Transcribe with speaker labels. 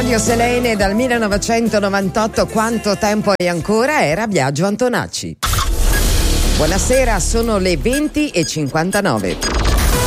Speaker 1: Radio Selene dal 1998, Quanto tempo hai ancora, era Biagio Antonacci. Buonasera, sono le 20:59.